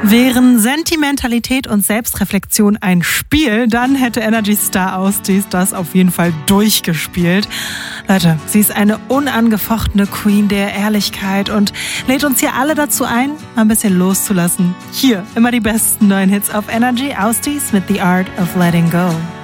Wären Sentimentalität und Selbstreflexion ein Spiel, dann hätte Energy Star Austis das auf jeden Fall durchgespielt. Leute, sie ist eine unangefochtene Queen der Ehrlichkeit und lädt uns hier alle dazu ein, mal ein bisschen loszulassen. Hier immer die besten neuen Hits auf Energy Austis mit The Art of Letting Go.